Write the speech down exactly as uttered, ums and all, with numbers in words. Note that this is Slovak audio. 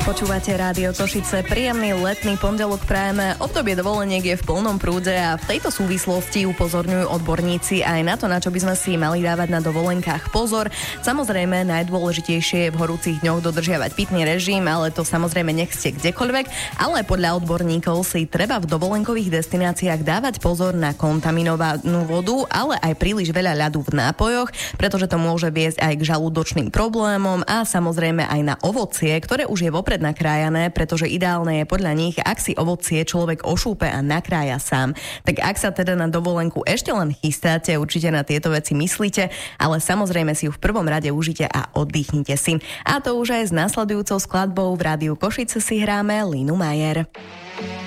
Počúvate Rádio Košice, príjemný letný pondelok prajeme. Obdobie dovoleniek je v plnom prúde a v tejto súvislosti upozorňujú odborníci aj na to, na čo by sme si mali dávať na dovolenkách pozor. Samozrejme, najdôležitejšie je v horúcich dňoch dodržiavať pitný režim, ale to samozrejme nech ste kdekoľvek, ale podľa odborníkov si treba v dovolenkových destináciách dávať pozor na kontaminovanú vodu, ale aj príliš veľa ľadu v nápojoch, pretože to môže viesť aj k žalúdočným problémom a samozrejme aj na ovocie, ktoré už je vopred nakrájané, pretože ideálne je podľa nich, ak si ovocie človek ošúpe a nakrája sám. Tak ak sa teda na dovolenku ešte len chystáte, určite na tieto veci myslíte, ale samozrejme si ju v prvom rade užite a oddychnite si. A to už aj s následujúcou skladbou v Rádiu Košice si hráme Linu Majer.